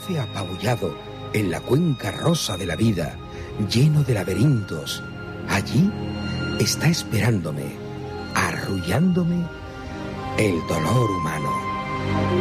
apabullado en la cuenca rosa de la vida, lleno de laberintos, allí está esperándome, arrullándome el dolor humano.